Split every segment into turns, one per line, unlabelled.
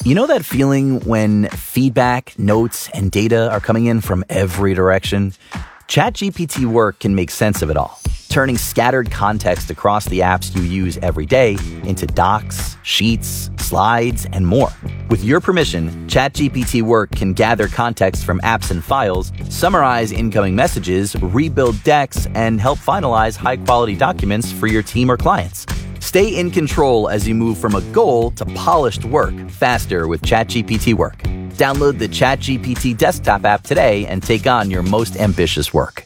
You know that feeling when feedback, notes, and data are coming in from every direction? ChatGPT Work can make sense of it all, turning scattered context across the apps you use every day into docs, sheets, slides, and more. With your permission, ChatGPT Work can gather context from apps and files, summarize incoming messages, rebuild decks, and help finalize high-quality documents for your team or clients. Stay in control as you move from a goal to polished work faster with ChatGPT Work. Download the ChatGPT desktop app today and take on your most ambitious work.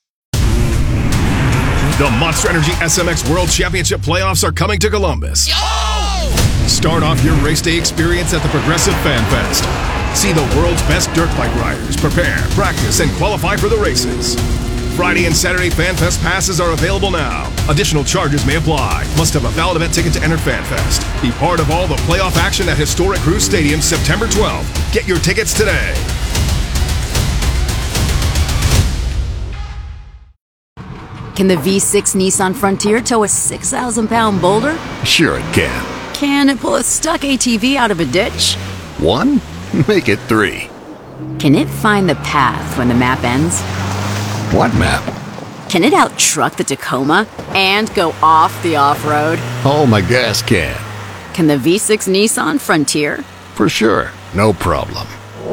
The Monster Energy SMX World Championship playoffs are coming to Columbus. Start off your race day experience at the Progressive Fan Fest. See the world's best dirt bike riders prepare, practice, and qualify for the races. Friday and Saturday Fan Fest passes are available now. Additional charges may apply. Must have a valid event ticket to enter Fan Fest. Be part of all the playoff action at Historic Cruise Stadium September 12th. Get your tickets today.
Can the V6 Nissan Frontier tow a 6,000-pound boulder?
Sure it can.
Can it pull a stuck ATV out of a ditch?
1? Make it 3.
Can it find the path when the map ends?
What map?
Can it out-truck the Tacoma and go off the off-road?
Oh, my gas can.
Can the V6 Nissan Frontier?
For sure. No problem.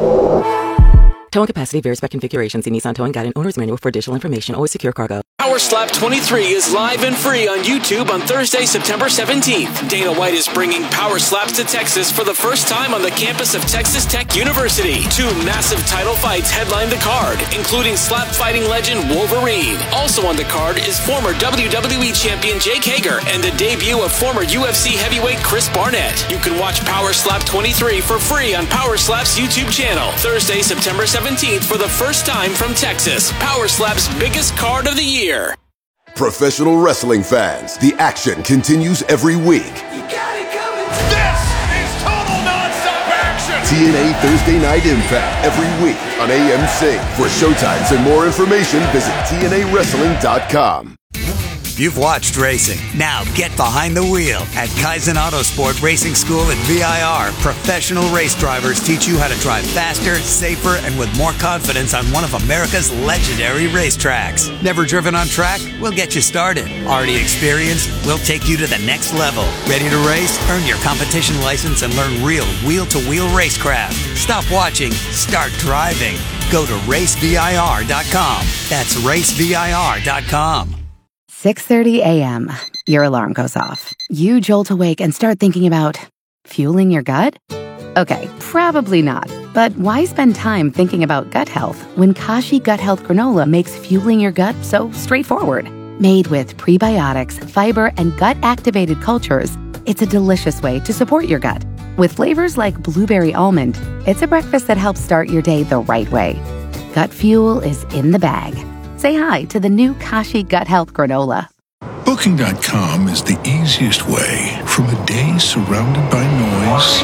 Towing capacity varies by configuration. See Nissan Towing Guide and Owner's Manual for additional information. Always secure cargo.
Power Slap 23 is live and free on YouTube on Thursday, September 17th. Dana White is bringing Power Slaps to Texas for the first time on the campus of Texas Tech University. 2 massive title fights headline the card, including slap fighting legend Wolverine. Also on the card is former WWE champion Jake Hager and the debut of former UFC heavyweight Chris Barnett. You can watch Power Slap 23 for free on Power Slap's YouTube channel. Thursday, September 17th for the first time from Texas. Power Slap's biggest card of the year.
Professional wrestling fans, the action continues every week.
You got it coming. This is total nonstop action.
TNA Thursday Night Impact every week on AMC. For showtimes and more information, visit TNAWrestling.com.
You've watched racing. Now get behind the wheel. At Kaizen Autosport Racing School at VIR, professional race drivers teach you how to drive faster, safer, and with more confidence on one of America's legendary racetracks. Never driven on track? We'll get you started. Already experienced? We'll take you to the next level. Ready to race? Earn your competition license and learn real wheel-to-wheel racecraft. Stop watching. Start driving. Go to racevir.com. That's racevir.com.
6:30 a.m. Your alarm goes off. You jolt awake and start thinking about fueling your gut? Okay, probably not. But why spend time thinking about gut health when Kashi Gut Health Granola makes fueling your gut so straightforward? Made with prebiotics, fiber, and gut-activated cultures, it's a delicious way to support your gut. With flavors like blueberry almond, it's a breakfast that helps start your day the right way. Gut fuel is in the bag. Say hi to the new Kashi Gut Health Granola.
Booking.com is the easiest way from a day surrounded by noise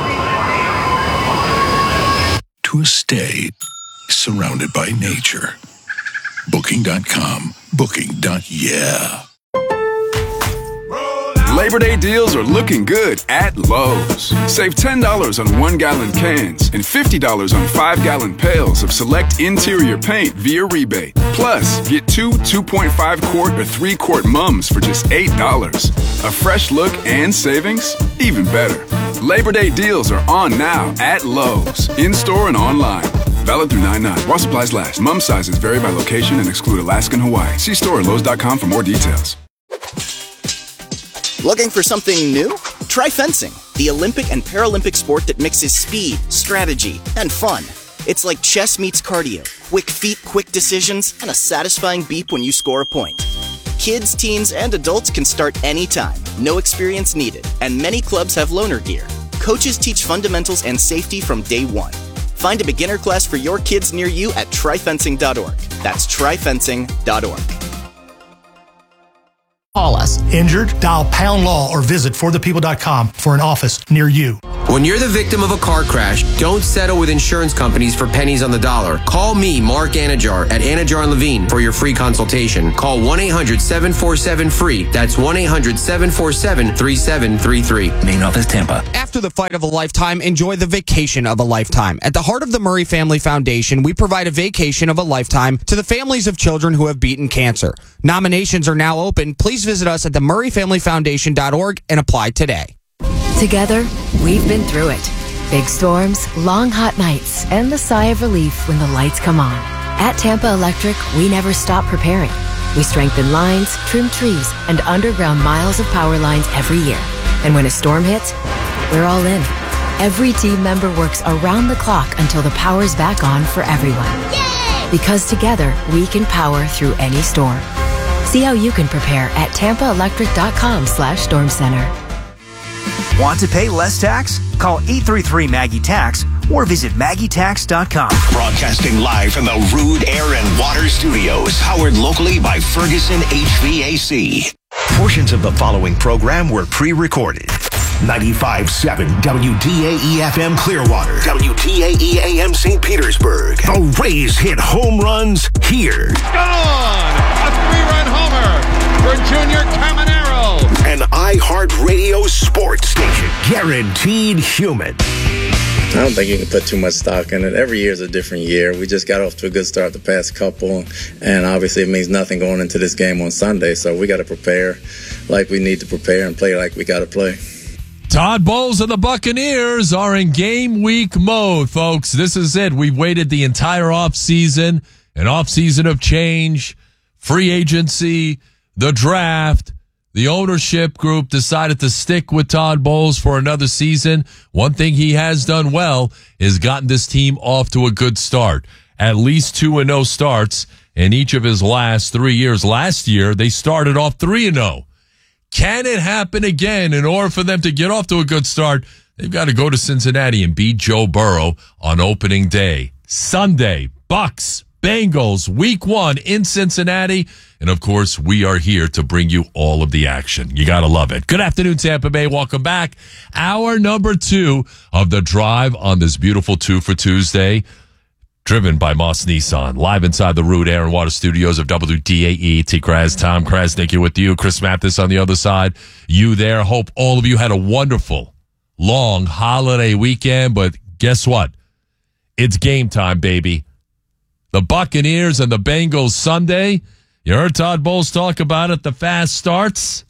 to a stay surrounded by nature. Booking.com. Booking.yeah.
Labor Day deals are looking good at Lowe's. Save $10 on 1-gallon cans and $50 on 5-gallon pails of select interior paint via rebate. Plus, get 2 2.5-quart or 3-quart mums for just $8. A fresh look and savings? Even better. Labor Day deals are on now at Lowe's, in-store and online. Valid through 9/9. While supplies last. Mum sizes vary by location and exclude Alaska and Hawaii. See store at Lowe's.com for more details.
Looking for something new? Try fencing, the Olympic and Paralympic sport that mixes speed, strategy, and fun. It's like chess meets cardio. Quick feet, quick decisions, and a satisfying beep when you score a point. Kids, teens, and adults can start anytime. No experience needed. And many clubs have loaner gear. Coaches teach fundamentals and safety from day one. Find a beginner class for your kids near you at tryfencing.org. That's tryfencing.org.
Call us. Injured? Dial #law or visit forthepeople.com for an office near you. When you're the victim of a car crash, don't settle with insurance companies for pennies on the dollar. Call me, Mark Anajar, at Anajar & Levine for your free consultation. Call 1-800-747-FREE. That's 1-800-747-3733.
Main office, Tampa.
After the fight of a lifetime, enjoy the vacation of a lifetime. At the heart of the Murray Family Foundation, we provide a vacation of a lifetime to the families of children who have beaten cancer. Nominations are now open. Please visit us at themurrayfamilyfoundation.org and apply today.
Together, we've been through it. Big storms, long hot nights, and the sigh of relief when the lights come on. At Tampa Electric, we never stop preparing. We strengthen lines, trim trees, and underground miles of power lines every year. And when a storm hits, we're all in. Every team member works around the clock until the power's back on for everyone. Yay! Because together, we can power through any storm. See how you can prepare at tampaelectric.com/storm center.
Want to pay less tax? Call 833-MAGGIE-TAX or visit MaggieTax.com.
Broadcasting live from the Rude Air and Water Studios, powered locally by Ferguson HVAC.
Portions of the following program were pre-recorded. 95.7 WDAE-FM Clearwater.
WDAE-AM St. Petersburg.
The Rays hit home runs here.
Gone! A 3-run homer for Junior Caminero.
An iHeartRadio sports station. Guaranteed human.
I don't think you can put too much stock in it. Every year is a different year. We just got off to a good start the past couple, and obviously it means nothing going into this game on Sunday, so we got to prepare like we need to prepare and play like we got to play.
Todd Bowles and the Buccaneers are in game week mode, folks. This is it. We've waited the entire offseason, an offseason of change, free agency, the draft. The ownership group decided to stick with Todd Bowles for another season. One thing he has done well is gotten this team off to a good start. At least 2-0 starts in each of his last 3 years. Last year, they started off 3-0. Can it happen again? In order for them to get off to a good start, they've got to go to Cincinnati and beat Joe Burrow on opening day. Sunday, Bucs, Bengals, week 1 in Cincinnati. And, of course, we are here to bring you all of the action. You got to love it. Good afternoon, Tampa Bay. Welcome back. Hour number 2 of the drive on this beautiful 2 for Tuesday, driven by Moss Nissan. Live inside the Rude Air and Water Studios of WDAE. T. Kraz, Tom Krasnick here with you. Chris Mathis on the other side. You there. Hope all of you had a wonderful, long holiday weekend. But guess what? It's game time, baby. The Buccaneers and the Bengals Sunday. You heard Todd Bowles talk about it, the fast starts.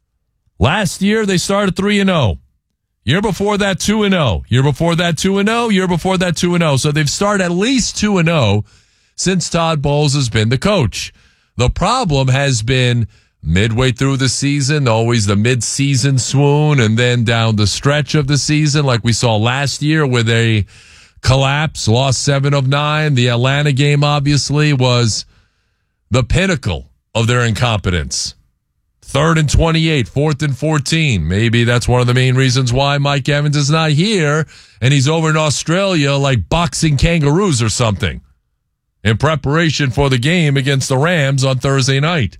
Last year, they started 3-0. Year before that, 2-0. Year before that, 2-0. Year before that, 2-0. So they've started at least 2-0 since Todd Bowles has been the coach. The problem has been midway through the season, always the mid-season swoon, and then down the stretch of the season, like we saw last year where they collapsed, lost 7 of 9. The Atlanta game, obviously, was the pinnacle of their incompetence. 3rd and 28, 4th and 14. Maybe that's one of the main reasons why Mike Evans is not here and he's over in Australia like boxing kangaroos or something in preparation for the game against the Rams on Thursday night.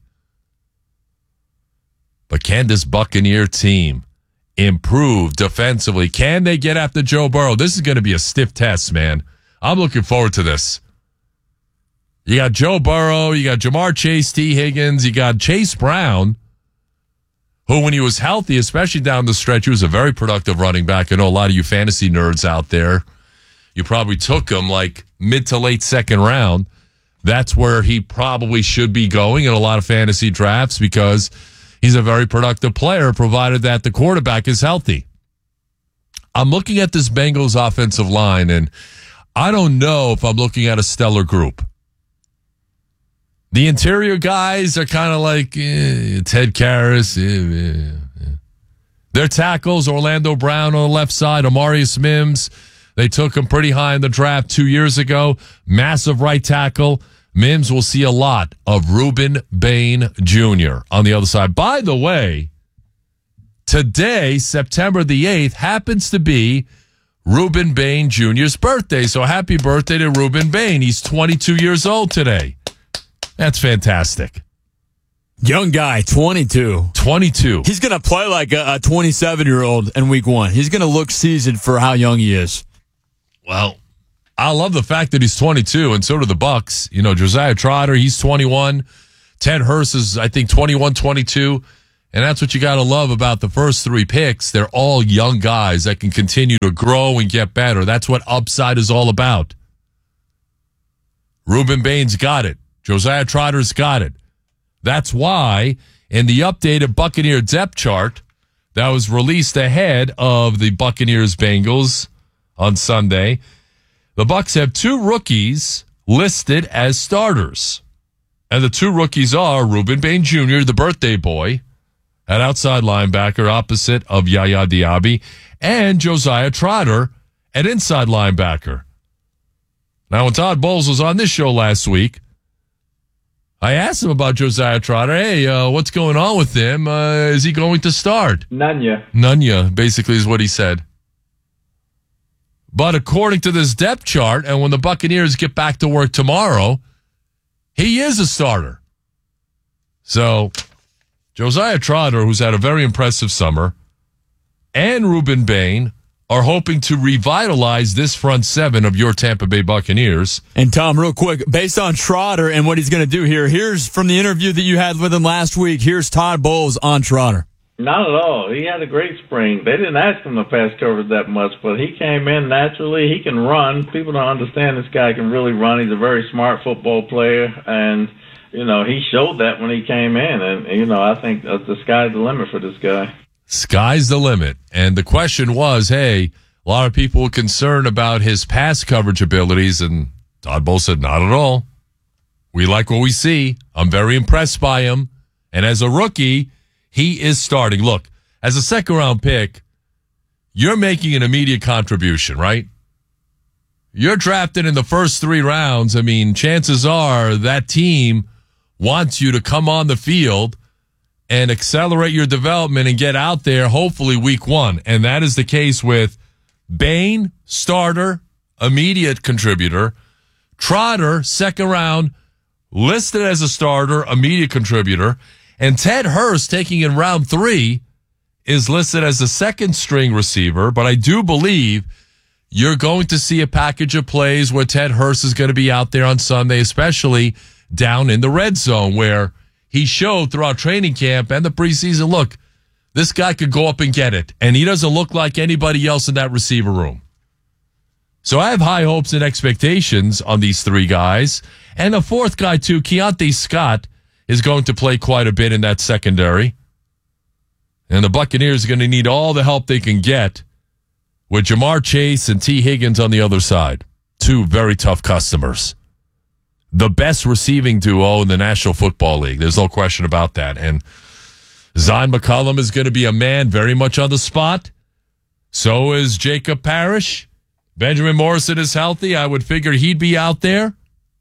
But can this Buccaneer team improve defensively? Can they get after Joe Burrow? This is going to be a stiff test, man. I'm looking forward to this. You got Joe Burrow, you got Jamar Chase, T. Higgins, you got Chase Brown, who when he was healthy, especially down the stretch, he was a very productive running back. I know a lot of you fantasy nerds out there, you probably took him like mid to late second round. That's where he probably should be going in a lot of fantasy drafts because he's a very productive player, provided that the quarterback is healthy. I'm looking at this Bengals offensive line, and I don't know if I'm looking at a stellar group. The interior guys are kind of like Ted Karras. Their tackles, Orlando Brown on the left side, Amarius Mims. They took him pretty high in the draft 2 years ago. Massive right tackle. Mims will see a lot of Ruben Bain Jr. on the other side. By the way, today, September the 8th, happens to be Ruben Bain Jr.'s birthday. So happy birthday to Ruben Bain. He's 22 years old today. That's fantastic.
Young guy, 22.
22.
He's going to play like a 27-year-old in week 1. He's going to look seasoned for how young he is.
Well, I love the fact that he's 22, and so do the Bucks. You know, Josiah Trotter, he's 21. Ted Hurst is, I think, 21, 22. And that's what you got to love about the first 3 picks. They're all young guys that can continue to grow and get better. That's what upside is all about. Ruben Bain's got it. Josiah Trotter's got it. That's why in the updated Buccaneer depth chart that was released ahead of the Buccaneers-Bengals on Sunday, the Bucs have 2 rookies listed as starters. And the 2 rookies are Ruben Bain Jr., the birthday boy, at outside linebacker opposite of Yaya Diaby, and Josiah Trotter at inside linebacker. Now, when Todd Bowles was on this show last week, I asked him about Josiah Trotter. Hey, what's going on with him? Is he going to start? None, basically, is what he said. But according to this depth chart, and when the Buccaneers get back to work tomorrow, he is a starter. So, Josiah Trotter, who's had a very impressive summer, and Ruben Bain are hoping to revitalize this front 7 of your Tampa Bay Buccaneers.
And Tom, real quick, based on Trotter and what he's going to do here, here's from the interview that you had with him last week. Here's Todd Bowles on Trotter.
Not at all. He had a great spring. They didn't ask him to pass coverage that much, but he came in naturally. He can run. People don't understand this guy can really run. He's a very smart football player, and you know, he showed that when he came in. And, you know, I think the sky's the limit for this guy.
Sky's the limit. And the question was, hey, a lot of people were concerned about his pass coverage abilities. And Todd Bowles said, not at all. We like what we see. I'm very impressed by him. And as a rookie, he is starting. Look, as a second-round pick, you're making an immediate contribution, right? You're drafted in the first 3 rounds. I mean, chances are that team wants you to come on the field and accelerate your development and get out there, hopefully, week 1. And that is the case with Bain, starter, immediate contributor. Trotter, second round, listed as a starter, immediate contributor. And Ted Hurst, taking in round 3, is listed as a second-string receiver. But I do believe you're going to see a package of plays where Ted Hurst is going to be out there on Sunday, especially down in the red zone, where he showed throughout training camp and the preseason, look, this guy could go up and get it. And he doesn't look like anybody else in that receiver room. So I have high hopes and expectations on these 3 guys. And the 4th guy, too, Keontae Scott, is going to play quite a bit in that secondary. And the Buccaneers are going to need all the help they can get with Jamar Chase and T. Higgins on the other side. 2 very tough customers. The best receiving duo in the National Football League. There's no question about that. And Zion McCollum is going to be a man very much on the spot. So is Jacob Parrish. Benjamin Morrison is healthy. I would figure he'd be out there.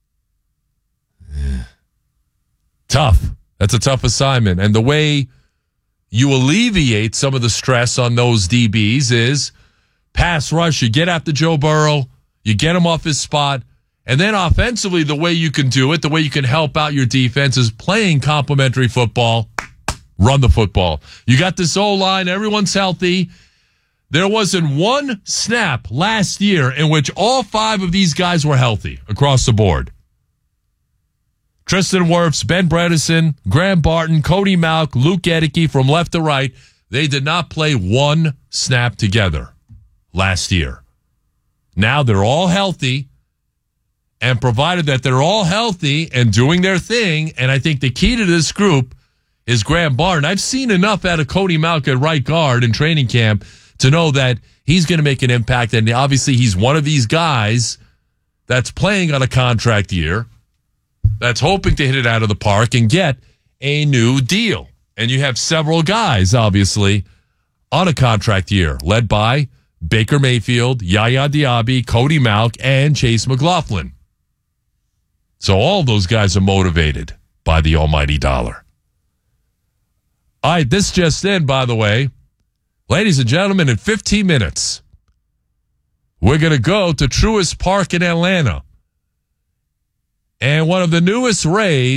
Tough. That's a tough assignment. And the way you alleviate some of the stress on those DBs is pass rush. You get after Joe Burrow. You get him off his spot. And then offensively, the way you can do it, the way you can help out your defense is playing complementary football. Run the football. You got this O-line. Everyone's healthy. There wasn't one snap last year in which all 5 of these guys were healthy across the board. Tristan Wirfs, Ben Bredesen, Graham Barton, Cody Malk, Luke Edeke from left to right. They did not play one snap together last year. Now they're all healthy. And provided that they're all healthy and doing their thing, and I think the key to this group is Graham Barton. I've seen enough out of Cody Malk at right guard in training camp to know that he's going to make an impact. And obviously he's one of these guys that's playing on a contract year, that's hoping to hit it out of the park and get a new deal. And you have several guys, obviously, on a contract year, led by Baker Mayfield, Yaya Diaby, Cody Malk, and Chase McLaughlin. So all those guys are motivated by the almighty dollar. All right, this just in, by the way. Ladies and gentlemen, in 15 minutes, we're going to go to Truist Park in Atlanta. And one of the newest Rays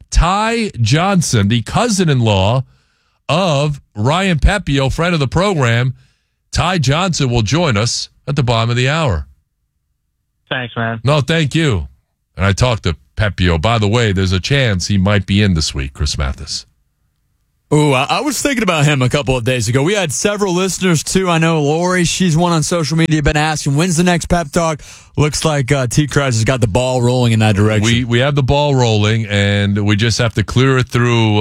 Ty Johnson, the cousin-in-law of Ryan Pepio, friend of the program. Ty Johnson will join us at the bottom of the hour.
Thanks, man.
No, thank you. And I talked to Pepio. By the way, there's a chance he might be in this week, Chris Mathis.
Ooh, I was thinking about him a couple of days ago. We had several listeners, too. I know Lori, she's one on social media, been asking, when's the next pep talk? Looks like T-Christ has got the ball rolling in that direction.
We have the ball rolling, and we just have to clear it through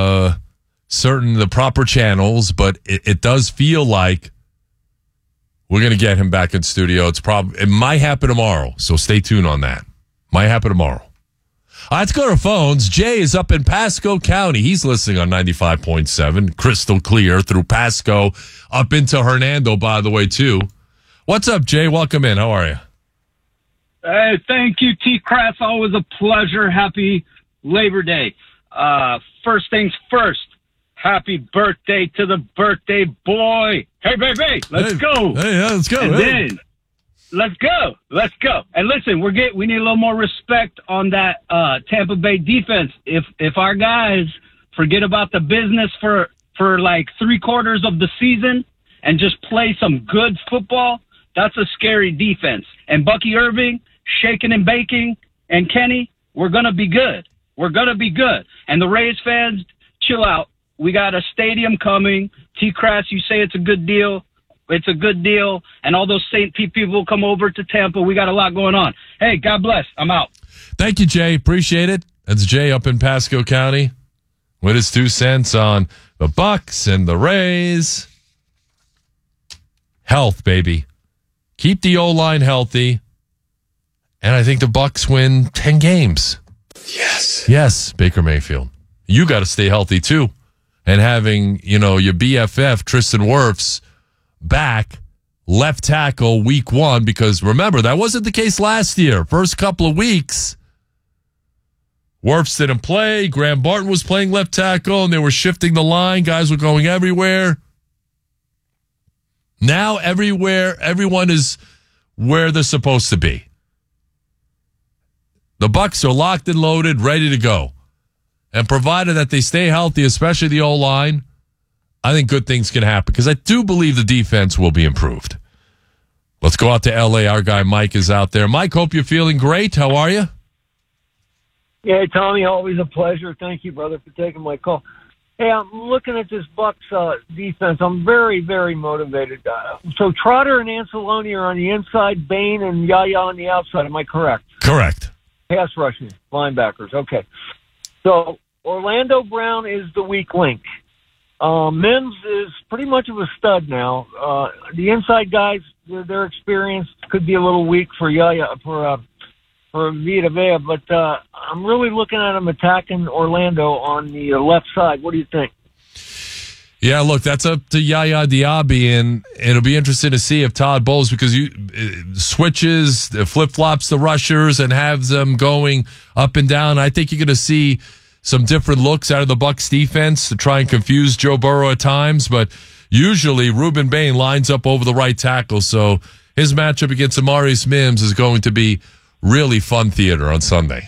the proper channels, but it does feel like we're going to get him back in studio. It might happen tomorrow, so stay tuned on that. Might happen tomorrow. All right, let's go to our phones. Jay is up in Pasco County. He's listening on 95.7, crystal clear through Pasco, up into Hernando, by the way, too. What's up, Jay? Welcome in. How are you?
Hey, thank you, T-Crass. Always a pleasure. Happy Labor Day. First things first, happy birthday to the birthday boy. Hey, baby, let's go.
Hey, yeah, let's go.
And then, let's go. And listen, we need a little more respect on that Tampa Bay defense. If our guys forget about the business for like 3/4 of the season and just play some good football, that's a scary defense. And Bucky Irving, shaking and baking, and Kenny, we're gonna be good. We're gonna be good. And the Rays fans, chill out. We got a stadium coming. T-Crass, you say it's a good deal. It's a good deal, and all those St. Pete people come over to Tampa. We got a lot going on. Hey, God bless. I'm out.
Thank you, Jay. Appreciate it. That's Jay up in Pasco County with his 2 cents on the Bucks and the Rays. Health, baby. Keep the O-line healthy, and I think the Bucks win 10 games. Yes, Baker Mayfield. You got to stay healthy, too. And having, your BFF, Tristan Wirfs, back left tackle week 1, because remember, that wasn't the case last year. First couple of weeks, Wirfs didn't play. Graham Barton was playing left tackle, and they were shifting the line. Guys were going everywhere. Now everyone is where they're supposed to be. The Bucs are locked and loaded, ready to go. And provided that they stay healthy, especially the O-line, I think good things can happen, because I do believe the defense will be improved. Let's go out to L.A. Our guy Mike is out there. Mike, hope you're feeling great. How are you?
Yeah, Tommy, always a pleasure. Thank you, brother, for taking my call. Hey, I'm looking at this Bucs defense. I'm very, very motivated. So Trotter and Anzalone are on the inside, Bain and Yaya on the outside. Am I correct?
Correct.
Pass rushing, linebackers. Okay. So Orlando Brown is the weak link. Mims is pretty much of a stud now. The inside guys, their experience could be a little weak for Yaya, for Vita Vea, but I'm really looking at him attacking Orlando on the left side. What do you think?
Yeah, look, that's up to Yaya Diaby, and it'll be interesting to see if Todd Bowles, because you switches, flip-flops the rushers and has them going up and down. I think you're going to see some different looks out of the Bucs defense to try and confuse Joe Burrow at times, but usually Ruben Bain lines up over the right tackle, so his matchup against Amarius Mims is going to be really fun theater on Sunday.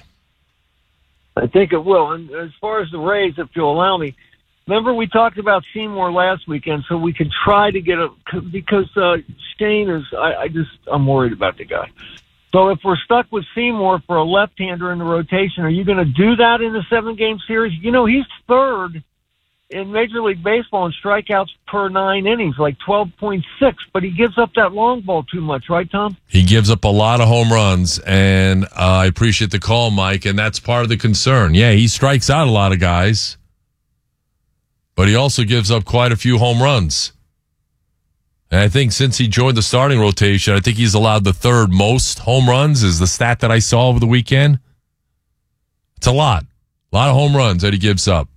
I think it will. And as far as the Rays, if you'll allow me, remember we talked about Seymour last weekend, so we could try to get because Shane is, I'm worried about the guy. So if we're stuck with Seymour for a left-hander in the rotation, are you going to do that in the 7-game series? He's third in Major League Baseball in strikeouts per 9 innings, like 12.6, but he gives up that long ball too much, right, Tom?
He gives up a lot of home runs, and I appreciate the call, Mike, and that's part of the concern. Yeah, he strikes out a lot of guys, but he also gives up quite a few home runs. And I think since he joined the starting rotation, I think he's allowed the 3rd most home runs is the stat that I saw over the weekend. It's a lot of home runs that he gives up.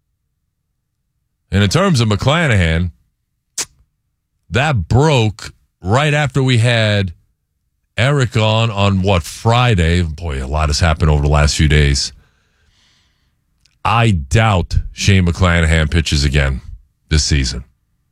And in terms of McClanahan, that broke right after we had Eric on Friday. Boy, a lot has happened over the last few days. I doubt Shane McClanahan pitches again this season.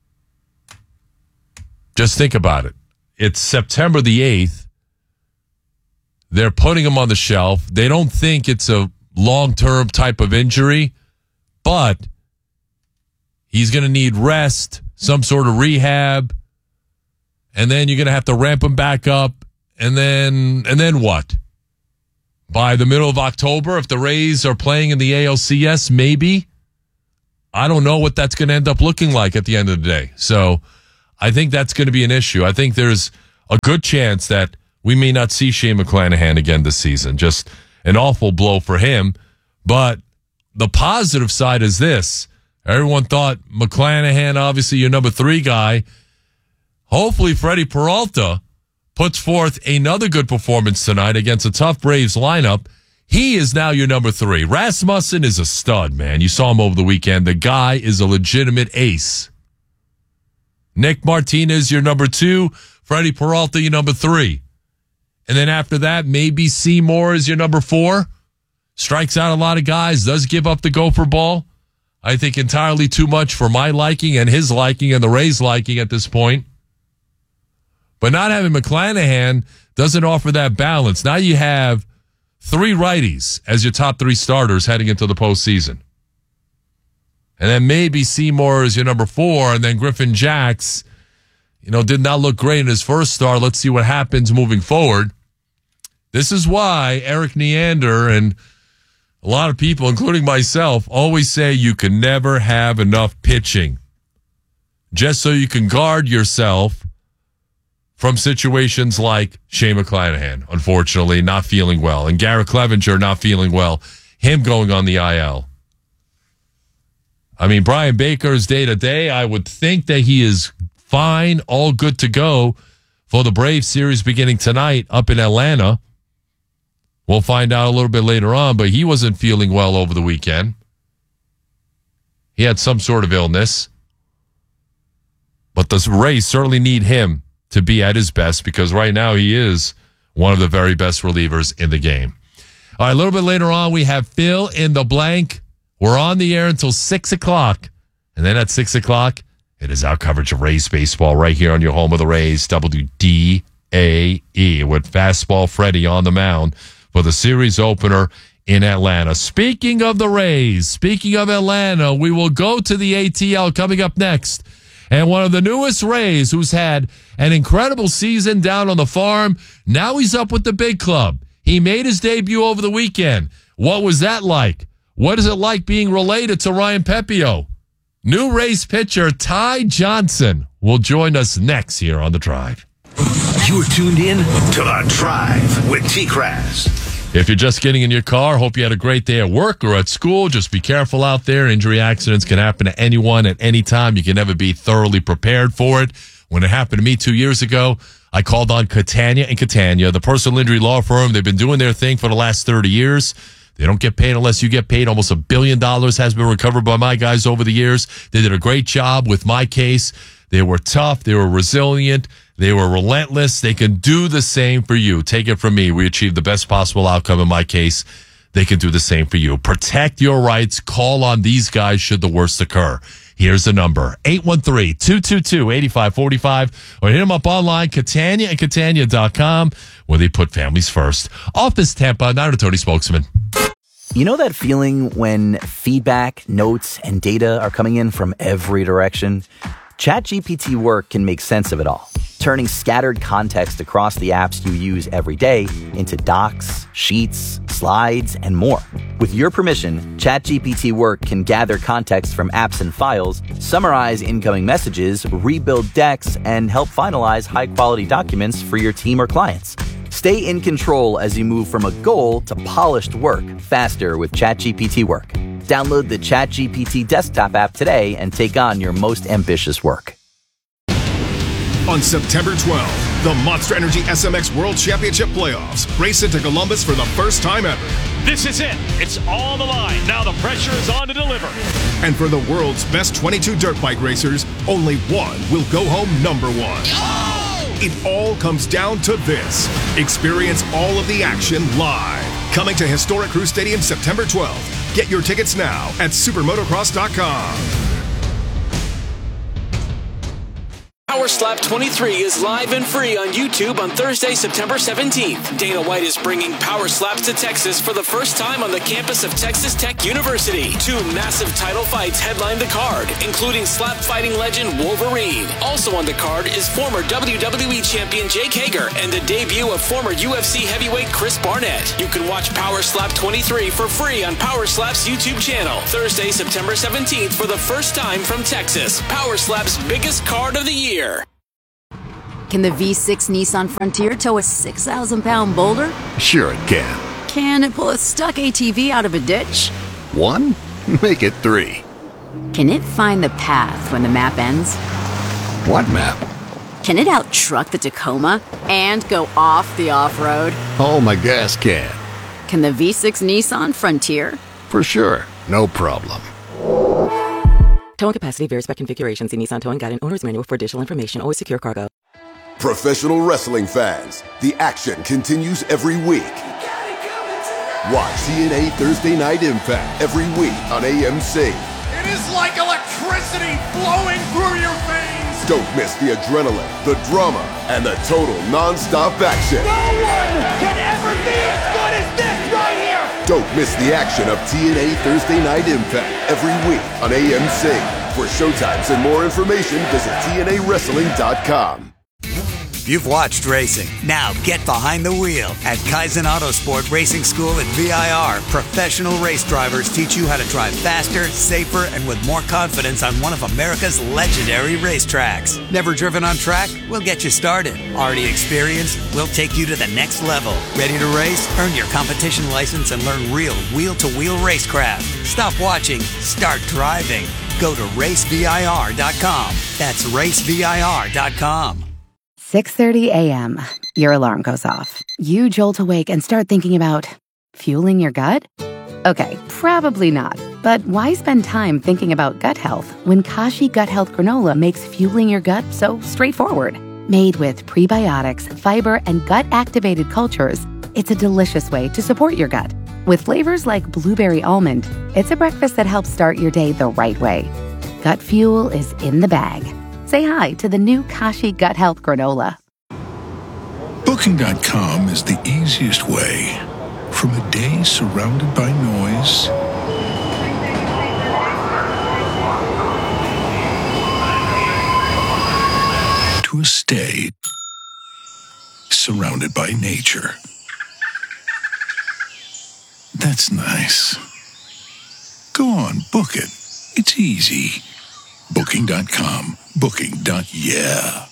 Just think about it. It's September the 8th. They're putting him on the shelf. They don't think it's a long-term type of injury, but he's going to need rest, some sort of rehab, and then you're going to have to ramp him back up, and then what? By the middle of October, if the Rays are playing in the ALCS, maybe. I don't know what that's going to end up looking like at the end of the day. So I think that's going to be an issue. I think there's a good chance that we may not see Shane McClanahan again this season. Just an awful blow for him. But the positive side is this. Everyone thought McClanahan, obviously your number 3 guy. Hopefully Freddie Peralta puts forth another good performance tonight against a tough Braves lineup. He is now your number 3. Rasmussen is a stud, man. You saw him over the weekend. The guy is a legitimate ace. Nick Martinez, your number 2. Freddie Peralta, your number 3. And then after that, maybe Seymour is your number 4. Strikes out a lot of guys, does give up the gopher ball. I think entirely too much for my liking and his liking and the Rays' liking at this point. But not having McClanahan doesn't offer that balance. Now you have 3 righties as your top 3 starters heading into the postseason. And then maybe Seymour is your number 4, and then Griffin Jacks, did not look great in his first start. Let's see what happens moving forward. This is why Eric Neander and a lot of people, including myself, always say you can never have enough pitching. Just so you can guard yourself from situations like Shane McClanahan, unfortunately, not feeling well, and Garrett Clevenger not feeling well, him going on the IL. I mean, Brian Baker's day-to-day, I would think that he is fine, all good to go for the Braves series beginning tonight up in Atlanta. We'll find out a little bit later on, but he wasn't feeling well over the weekend. He had some sort of illness. But the Rays certainly need him to be at his best because right now he is one of the very best relievers in the game. All right, a little bit later on, we have Fill in the Blank. We're on the air until 6 o'clock. And then at 6 o'clock, it is our coverage of Rays baseball right here on your home of the Rays, WDAE, with Fastball Freddie on the mound for the series opener in Atlanta. Speaking of the Rays, speaking of Atlanta, we will go to the ATL coming up next. And one of the newest Rays who's had an incredible season down on the farm, now he's up with the big club. He made his debut over the weekend. What was that like? What is it like being related to Ryan Pepio? New Rays pitcher Ty Johnson will join us next here on The Drive.
You're tuned in to The Drive with T-Craz.
If you're just getting in your car, hope you had a great day at work or at school. Just be careful out there. Injury accidents can happen to anyone at any time. You can never be thoroughly prepared for it. When it happened to me 2 years ago, I called on Catania & Catania, the personal injury law firm. They've been doing their thing for the last 30 years. They don't get paid unless you get paid. Almost $1 billion has been recovered by my guys over the years. They did a great job with my case. They were tough. They were resilient. They were relentless. They can do the same for you. Take it from me. We achieved the best possible outcome in my case. They can do the same for you. Protect your rights. Call on these guys should the worst occur. Here's the number, 813-222-8545, or hit them up online, CataniaandCatania.com, where they put families first. Office Tampa, Niner Tony spokesman.
You know that feeling when feedback, notes, and data are coming in from every direction? ChatGPT Work can make sense of it all, turning scattered context across the apps you use every day into docs, sheets, slides, and more. With your permission, ChatGPT Work can gather context from apps and files, summarize incoming messages, rebuild decks, and help finalize high-quality documents for your team or clients. Stay in control as you move from a goal to polished work faster with ChatGPT Work. Download the ChatGPT desktop app today and take on your most ambitious work.
On September 12th, the Monster Energy SMX World Championship Playoffs race into Columbus for the first time ever.
This is it. It's all the line. Now the pressure is on to deliver.
And for the world's best 22 dirt bike racers, only one will go home number one.
Oh!
It all comes down to this. Experience all of the action live. Coming to Historic Crew Stadium September 12th. Get your tickets now at supermotocross.com.
Power Slap 23 is live and free on YouTube on Thursday, September 17th. Dana White is bringing Power Slaps to Texas for the first time on the campus of Texas Tech University. 2 massive title fights headline the card, including slap fighting legend Wolverine. Also on the card is former WWE champion Jake Hager and the debut of former UFC heavyweight Chris Barnett. You can watch Power Slap 23 for free on Power Slap's YouTube channel. Thursday, September 17th for the first time from Texas. Power Slap's biggest card of the year.
Can the V6 Nissan Frontier tow a 6,000-pound boulder?
Sure it can.
Can it pull a stuck ATV out of a ditch?
1? Make it 3.
Can it find the path when the map ends?
What map?
Can it out-truck the Tacoma and go off the off-road?
Oh, my gas can.
Can the V6 Nissan Frontier?
For sure. No problem.
Towing capacity varies by configuration. See Nissan Towing Guide and Owner's Manual for additional information. Always secure cargo.
Professional wrestling fans, the action continues every week. Watch TNA Thursday Night Impact every week on AMC.
It is like electricity flowing through your veins.
Don't miss the adrenaline, the drama, and the total non-stop action.
No one can ever be as good as this right here.
Don't miss the action of TNA Thursday Night Impact every week on AMC. For showtimes and more information, visit TNAWrestling.com.
You've watched racing. Now get behind the wheel. At Kaizen Autosport Racing School at VIR, professional race drivers teach you how to drive faster, safer, and with more confidence on one of America's legendary racetracks. Never driven on track? We'll get you started. Already experienced? We'll take you to the next level. Ready to race? Earn your competition license and learn real wheel-to-wheel racecraft. Stop watching. Start driving. Go to racevir.com. That's racevir.com.
6:30 a.m. Your alarm goes off. You jolt awake and start thinking about fueling your gut? Okay, probably not. But why spend time thinking about gut health when Kashi Gut Health Granola makes fueling your gut so straightforward? Made with prebiotics, fiber, and gut-activated cultures, it's a delicious way to support your gut. With flavors like blueberry almond, it's a breakfast that helps start your day the right way. Gut fuel is in the bag. Say hi to the new Kashi Gut Health Granola.
Booking.com is the easiest way. From a day surrounded by noise to a stay surrounded by nature. That's nice. Go on, book it. It's easy. Booking.com. Booking.yeah.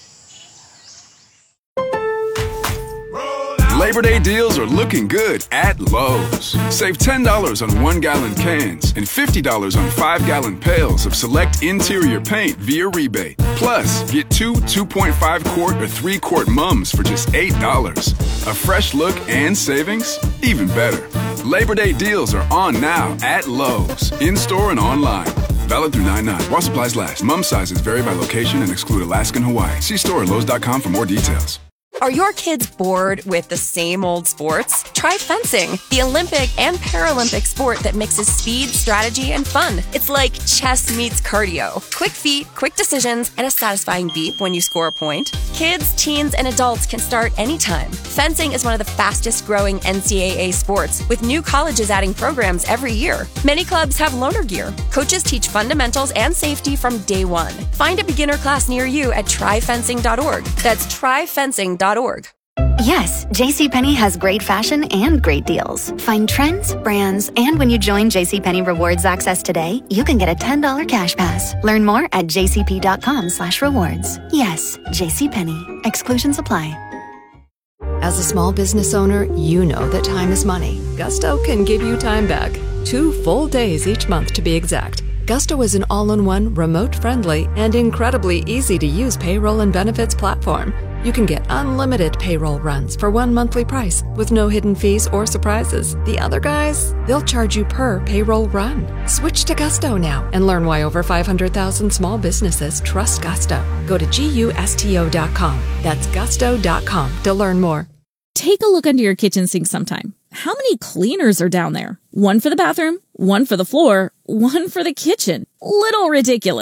Labor Day deals are looking good at Lowe's. Save $10 on 1-gallon cans and $50 on 5-gallon pails of select interior paint via rebate. Plus, get 2 2.5-quart or 3-quart mums for just $8. A fresh look and savings? Even better. Labor Day deals are on now at Lowe's, in-store and online. Valid through 9/9. While supplies last. Mum sizes vary by location and exclude Alaska and Hawaii. See store at Lowe's.com for more details.
Are your kids bored with the same old sports? Try fencing, the Olympic and Paralympic sport that mixes speed, strategy, and fun. It's like chess meets cardio. Quick feet, quick decisions, and a satisfying beep when you score a point. Kids, teens, and adults can start anytime. Fencing is one of the fastest growing NCAA sports, with new colleges adding programs every year. Many clubs have loaner gear. Coaches teach fundamentals and safety from day one. Find a beginner class near you at tryfencing.org. That's tryfencing.org.
Yes, JCPenney has great fashion and great deals. Find trends, brands, and when you join JCPenney Rewards Access today, you can get a $10 cash pass. Learn more at jcp.com/rewards. Yes, JCPenney. Exclusions apply.
As a small business owner, you know that time is money. Gusto can give you time back. 2 full days each month to be exact. Gusto is an all-in-one, remote-friendly, and incredibly easy-to-use payroll and benefits platform. You can get unlimited payroll runs for one monthly price with no hidden fees or surprises. The other guys, they'll charge you per payroll run. Switch to Gusto now and learn why over 500,000 small businesses trust Gusto. Go to GUSTO.com. That's gusto.com to learn more.
Take a look under your kitchen sink sometime. How many cleaners are down there? One for the bathroom, one for the floor, one for the kitchen. Little ridiculous.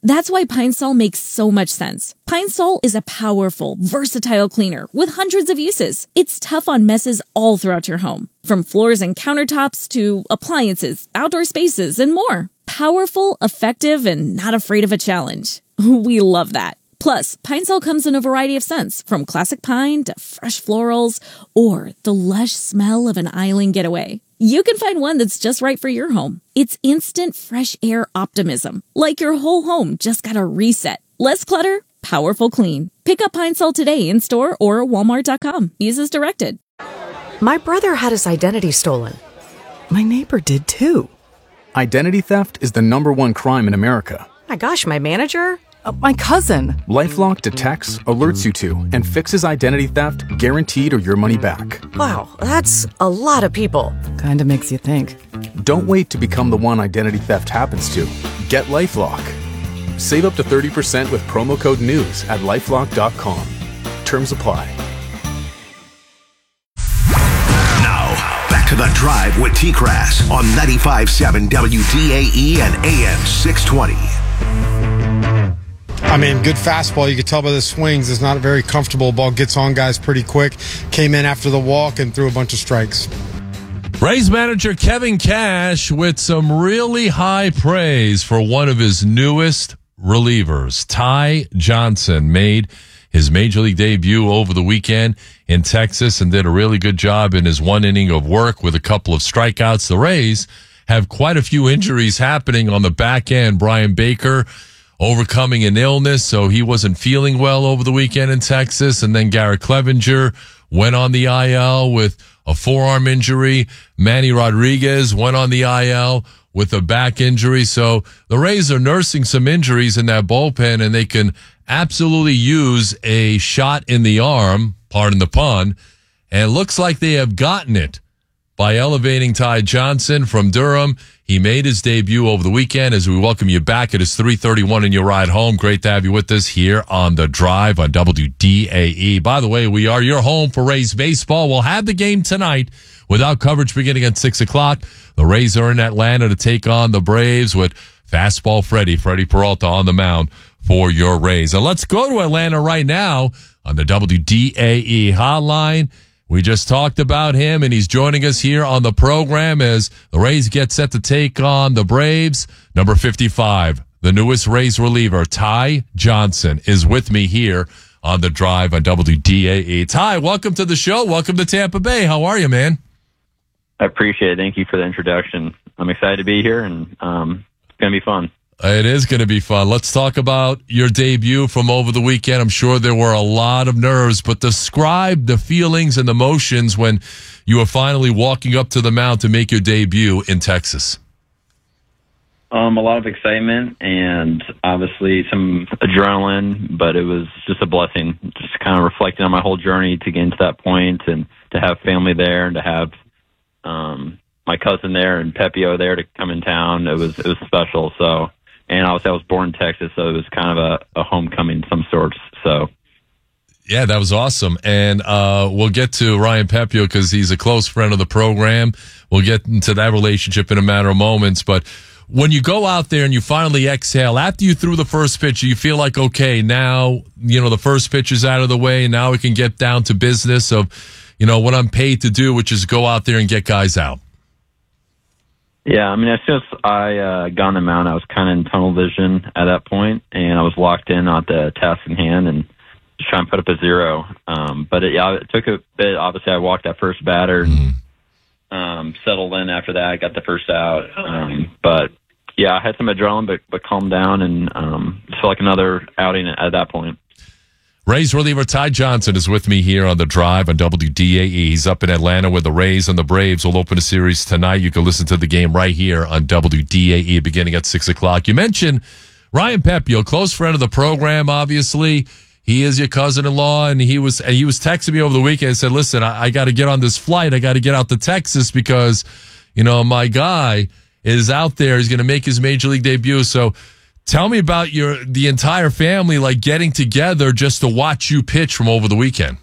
That's why Pine Sol makes so much sense. Pine Sol is a powerful, versatile cleaner with hundreds of uses. It's tough on messes all throughout your home, from floors and countertops to appliances, outdoor spaces, and more. Powerful, effective, and not afraid of a challenge. We love that. Plus, Pine Sol comes in a variety of scents, from classic pine to fresh florals, or the lush smell of an island getaway. You can find one that's just right for your home. It's instant fresh air optimism, like your whole home just got a reset. Less clutter, powerful clean. Pick up Pine Sol today in store or walmart.com. Use as directed.
My brother had his identity stolen. My neighbor did too.
Identity theft is the #1 crime in America.
My gosh, my manager? My cousin.
LifeLock detects, alerts you to, and fixes identity theft guaranteed or your money back.
Wow, that's a lot of people. Kinda makes you think.
Don't wait to become the one identity theft happens to. Get LifeLock. Save up to 30% with promo code NEWS at LifeLock.com. Terms apply.
Now, back to The Drive with T-Crass on 95.7 WDAE and AM 620.
I mean, good fastball. You could tell by the swings. It's not a very comfortable ball. Gets on guys pretty quick. Came in after the walk and threw a bunch of strikes.
Rays manager Kevin Cash with some really high praise for one of his newest relievers. Ty Johnson made his major league debut over the weekend in Texas and did a really good job in his one inning of work with a couple of strikeouts. The Rays have quite a few injuries happening on the back end. Brian Baker overcoming an illness, so he wasn't feeling well over the weekend in Texas. And then Garrett Clevenger went on the IL with a forearm injury. Manny Rodriguez went on the IL with a back injury. So the Rays are nursing some injuries in that bullpen, and they can absolutely use a shot in the arm, pardon the pun, and it looks like they have gotten it by elevating Ty Johnson from Durham. He made his debut over the weekend as we welcome you back. It is 3:31 in your ride home. Great to have you with us here on The Drive on WDAE. By the way, we are your home for Rays baseball. We'll have the game tonight without coverage beginning at 6 o'clock. The Rays are in Atlanta to take on the Braves with fastball Freddie Peralta on the mound for your Rays. And let's go to Atlanta right now on the WDAE hotline. We just talked about him, and he's joining us here on the program as the Rays get set to take on the Braves. Number 55, the newest Rays reliever, Ty Johnson, is with me here on The Drive on WDAE. Ty, welcome to the show. Welcome to Tampa Bay. How are you, man?
I appreciate it. Thank you for the introduction. I'm excited to be here, and it's going to be fun.
It is going to be fun. Let's talk about your debut from over the weekend. I'm sure there were a lot of nerves, but describe the feelings and the emotions when you were finally walking up to the mound to make your debut in Texas.
A lot of excitement and obviously some adrenaline, but it was just a blessing. Just kind of reflecting on my whole journey to get into that point and to have family there and to have my cousin there and Pepio there to come in town. It was special. So. And obviously I was born in Texas, so it was kind of a homecoming of some sorts. So,
yeah, that was awesome. And we'll get to Ryan Pepio because he's a close friend of the program. We'll get into that relationship in a matter of moments. But when you go out there and you finally exhale, after you threw the first pitch, you feel like, okay, now, the first pitch is out of the way, and now we can get down to business of, what I'm paid to do, which is go out there and get guys out.
Yeah, I mean, as soon as I got on the mound, I was kind of in tunnel vision at that point, and I was locked in on the task in hand and just trying to put up a zero. But it took a bit. Obviously, I walked that first batter and settled in after that. I got the first out. But, yeah, I had some adrenaline, but calmed down and just felt like another outing at that point.
Rays reliever Ty Johnson is with me here on The Drive on WDAE. He's up in Atlanta where the Rays and the Braves will open a series tonight. You can listen to the game right here on WDAE beginning at 6 o'clock. You mentioned Ryan Pepio, close friend of the program, obviously. He is your cousin-in-law, and he was texting me over the weekend and said, listen, I got to get on this flight. I got to get out to Texas because, my guy is out there. He's going to make his major league debut. So tell me about the entire family, like getting together just to watch you pitch from over the weekend.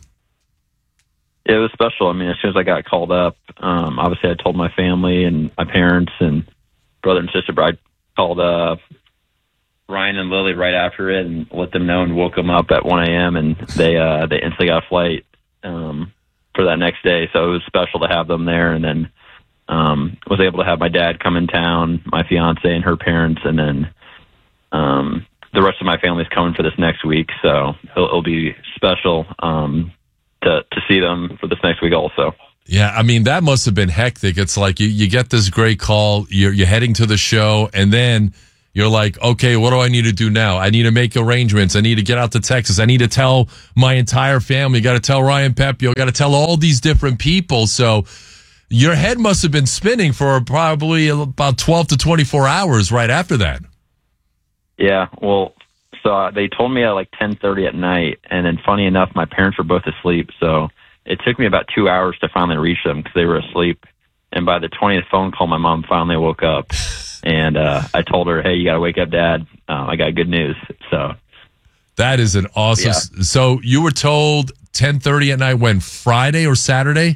It was special. I mean, as soon as I got called up, obviously I told my family and my parents and brother and sister, but I called Ryan and Lily right after it and let them know and woke them up at 1 a.m. and they instantly got a flight for that next day. So it was special to have them there, and then was able to have my dad come in town, my fiance and her parents, and then the rest of my family's coming for this next week. So it'll be special to see them for this next week also.
Yeah, I mean, that must have been hectic. It's like you get this great call, you're heading to the show, and then you're like, okay, what do I need to do now? I need to make arrangements. I need to get out to Texas. I need to tell my entire family. Got to tell Ryan Pepiot. Got to tell all these different people. So your head must have been spinning for probably about 12 to 24 hours right after that.
Yeah, well, so they told me at like 10:30 at night, and then funny enough, my parents were both asleep, so it took me about 2 hours to finally reach them because they were asleep. And by the 20th phone call, my mom finally woke up. And I told her, hey, you got to wake up, Dad. I got good news. So
that is an awesome.
Yeah.
So you were told 10:30 at night when? Friday or Saturday?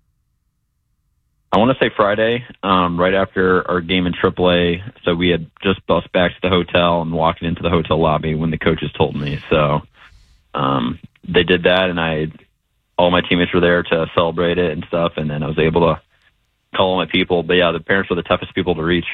I want to say Friday, right after our game in AAA. So we had just bussed back to the hotel and walking into the hotel lobby when the coaches told me. So they did that, and all my teammates were there to celebrate it and stuff, and then I was able to call all my people. But yeah, the parents were the toughest people to reach.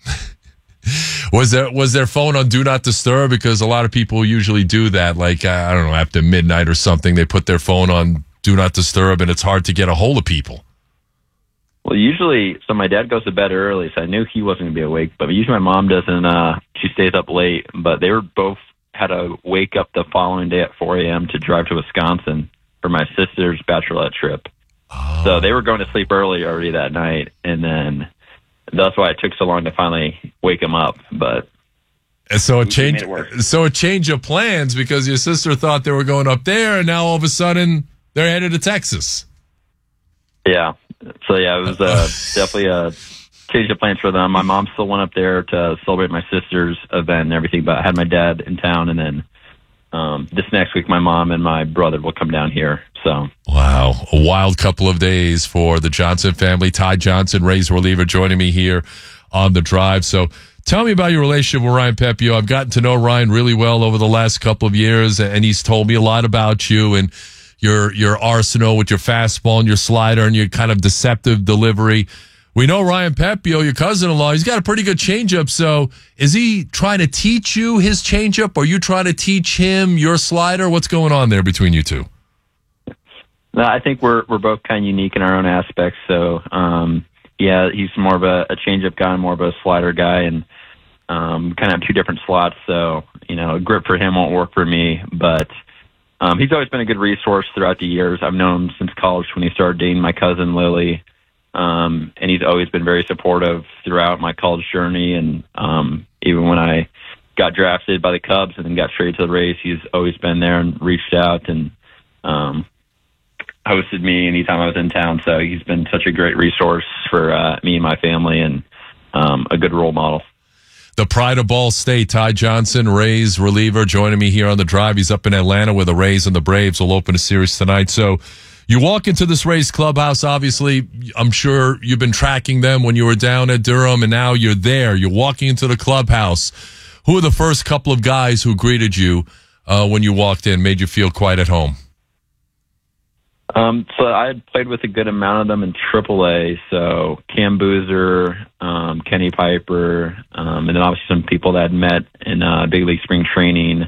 Was their phone on Do Not Disturb? Because a lot of people usually do that, like, I don't know, after midnight or something, they put their phone on Do Not Disturb, and it's hard to get a hold of people.
Well, usually, so my dad goes to bed early, so I knew he wasn't going to be awake, but usually my mom doesn't, she stays up late, but they were both had to wake up the following day at 4 a.m. to drive to Wisconsin for my sister's bachelorette trip. Oh. So they were going to sleep early already that night, and then that's why it took so long to finally wake them up. But
so a change of plans because your sister thought they were going up there, and now all of a sudden they're headed to Texas.
Yeah. So yeah, it was definitely a change of plans for them. My mom still went up there to celebrate my sister's event and everything, but I had my dad in town, and then this next week my mom and my brother will come down here. So
wow, a wild couple of days for the Johnson family. Ty Johnson, Rays reliever, joining me here on The Drive. So tell me about your relationship with Ryan Pepiot. I've gotten to know Ryan really well over the last couple of years, and he's told me a lot about you and your arsenal with your fastball and your slider and your kind of deceptive delivery. We know Ryan Pepiot, your cousin-in-law, he's got a pretty good changeup. So is he trying to teach you his changeup, or are you trying to teach him your slider? What's going on there between you two?
No, I think we're both kind of unique in our own aspects. So, yeah, he's more of a changeup guy, more of a slider guy, and kind of have two different slots. So, a grip for him won't work for me, but he's always been a good resource throughout the years. I've known him since college when he started dating my cousin, Lily. And he's always been very supportive throughout my college journey. And even when I got drafted by the Cubs and then got traded to the Rays, he's always been there and reached out and hosted me anytime I was in town. So he's been such a great resource for me and my family, and a good role model.
The pride of Ball State, Ty Johnson, Rays reliever, joining me here on The Drive. He's up in Atlanta where the Rays and the Braves will open a series tonight. So you walk into this Rays clubhouse, obviously, I'm sure you've been tracking them when you were down at Durham, and now you're there. You're walking into the clubhouse. Who are the first couple of guys who greeted you when you walked in, made you feel quite at home?
So I had played with a good amount of them in AAA. So Cam Boozer, Kenny Piper, and then obviously some people that I'd met in Big League Spring Training.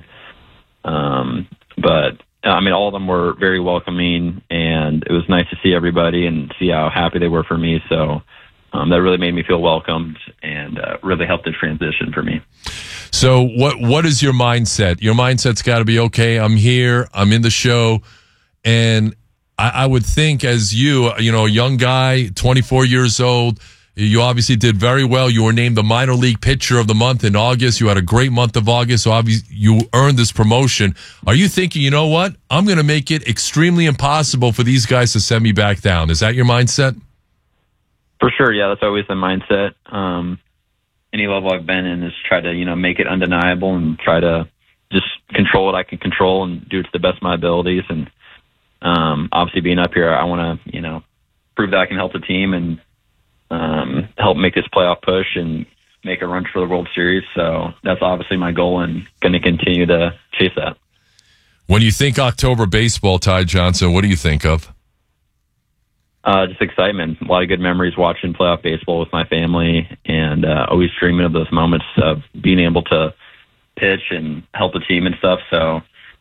But I mean, all of them were very welcoming, and it was nice to see everybody and see how happy they were for me. So that really made me feel welcomed and really helped the transition for me.
So what is your mindset? Your mindset's got to be, okay, I'm here, I'm in the show, and I would think as a young guy, 24 years old, you obviously did very well. You were named the minor league pitcher of the month in August. You had a great month of August, so obviously you earned this promotion. Are you thinking, you know what, I'm going to make it extremely impossible for these guys to send me back down? Is that your mindset?
For sure, yeah, that's always the mindset. Any level I've been in is try to, make it undeniable and try to just control what I can control and do it to the best of my abilities. And obviously being up here, I want to, prove that I can help the team and help make this playoff push and make a run for the World Series. So that's obviously my goal and going to continue to chase that.
When you think October baseball, Ty Johnson, what do you think of?
Just excitement. A lot of good memories watching playoff baseball with my family, and always dreaming of those moments of being able to pitch and help the team and stuff. So,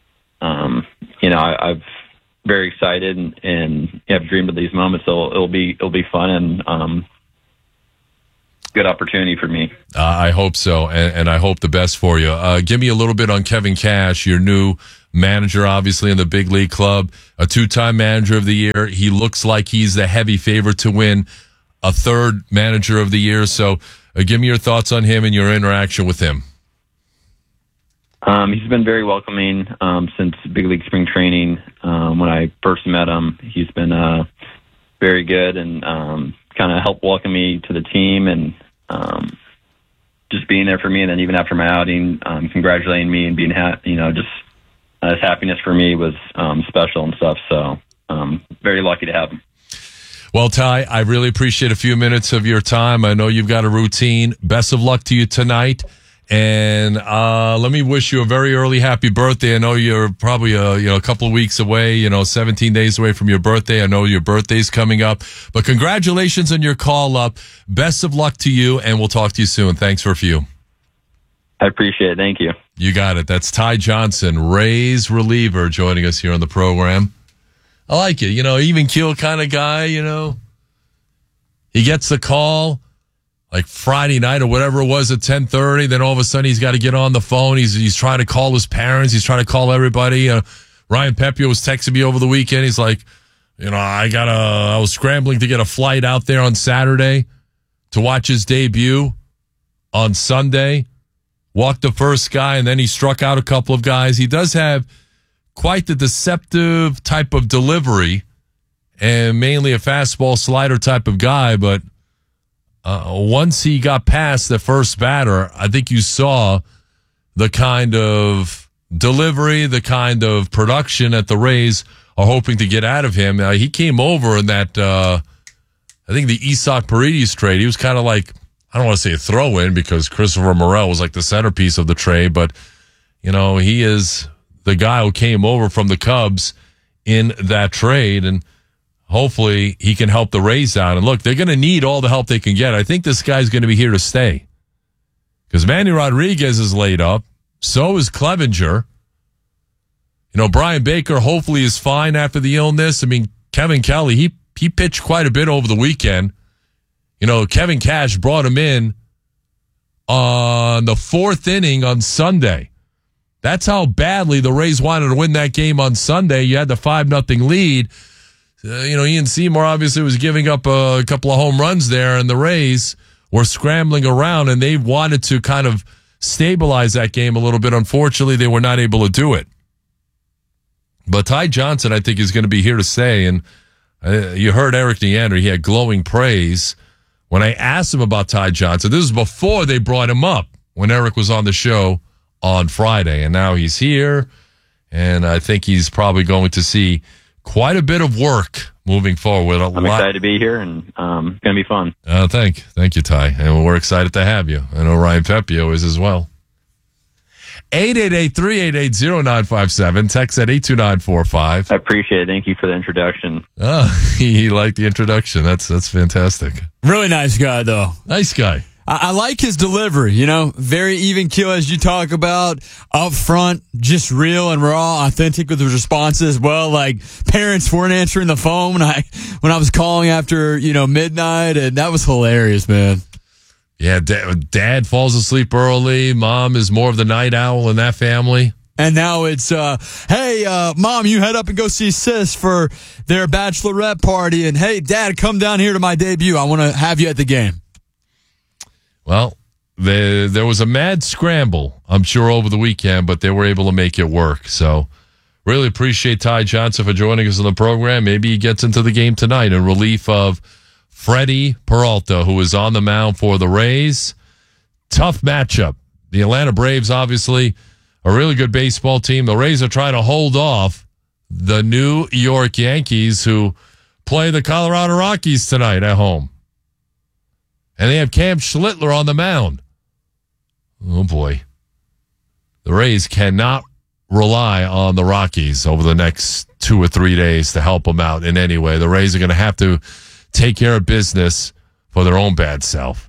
I'm very excited and have dreamed of these moments. So it'll be fun and good opportunity for me.
I hope so, and I hope the best for you. Give me a little bit on Kevin Cash, your new manager, obviously, in the big league club, a 2-time manager of the year. He looks like he's the heavy favorite to win a 3rd manager of the year. So give me your thoughts on him and your interaction with him.
He's been very welcoming since big league spring training. When I first met him, he's been very good and kind of helped welcome me to the team and just being there for me. And then even after my outing, congratulating me and being just his happiness for me was special and stuff. So very lucky to have him.
Well, Ty, I really appreciate a few minutes of your time. I know you've got a routine. Best of luck to you tonight. And let me wish you a very early happy birthday. I know you're probably a couple of weeks away, 17 days away from your birthday. I know your birthday's coming up. But congratulations on your call up. Best of luck to you, and we'll talk to you soon. Thanks for a few.
I appreciate it. Thank you.
You got it. That's Ty Johnson, Rays reliever, joining us here on the program. I like it. Even keel kind of guy, He gets the call like Friday night or whatever it was at 10:30. Then all of a sudden he's got to get on the phone. He's trying to call his parents. He's trying to call everybody. Ryan Pepio was texting me over the weekend. He's like, I was scrambling to get a flight out there on Saturday to watch his debut on Sunday. Walked the first guy, and then he struck out a couple of guys. He does have quite the deceptive type of delivery and mainly a fastball slider type of guy. But once he got past the first batter, I think you saw the kind of delivery, the kind of production that the Rays are hoping to get out of him. He came over in that, I think the Isak Paredes trade. He was kind of like, I don't want to say a throw-in because Christopher Morel was like the centerpiece of the trade, but, he is the guy who came over from the Cubs in that trade, and hopefully he can help the Rays out. And look, they're going to need all the help they can get. I think this guy's going to be here to stay because Manny Rodriguez is laid up. So is Clevinger. Brian Baker hopefully is fine after the illness. I mean, Kevin Kelly, he pitched quite a bit over the weekend. Kevin Cash brought him in on the 4th inning on Sunday. That's how badly the Rays wanted to win that game on Sunday. You had the 5-0 lead. Ian Seymour obviously was giving up a couple of home runs there, and the Rays were scrambling around, and they wanted to kind of stabilize that game a little bit. Unfortunately, they were not able to do it. But Ty Johnson, I think, is going to be here to stay, and you heard Eric Neander. He had glowing praise when I asked him about Ty Johnson. This was before they brought him up when Eric was on the show on Friday. And now he's here, and I think he's probably going to see quite a bit of work moving forward.
I'm excited to be here, and it's going to be fun.
Thank you, Ty. And we're excited to have you. I know Ryan Pepio is as well. 888-388-0957. Text at 82945.
I appreciate it. Thank you for the introduction.
He liked the introduction. That's fantastic.
Really nice guy, though.
Nice guy.
I like his delivery, very even keel as you talk about, up front, just real and raw, authentic with his responses. Well, like parents weren't answering the phone when I was calling after, midnight, and that was hilarious, man.
Yeah, dad falls asleep early. Mom is more of the night owl in that family.
And now it's, hey, Mom, you head up and go see Sis for their bachelorette party. And, hey, Dad, come down here to my debut. I want to have you at the game.
Well, there was a mad scramble, I'm sure, over the weekend, but they were able to make it work. So really appreciate Ty Johnson for joining us on the program. Maybe he gets into the game tonight in relief of Freddie Peralta, who is on the mound for the Rays. Tough matchup. The Atlanta Braves, obviously, a really good baseball team. The Rays are trying to hold off the New York Yankees, who play the Colorado Rockies tonight at home. And they have Cam Schlittler on the mound. Oh, boy. The Rays cannot rely on the Rockies over the next 2 or 3 days to help them out in any way. The Rays are going to have to take care of business for their own bad self.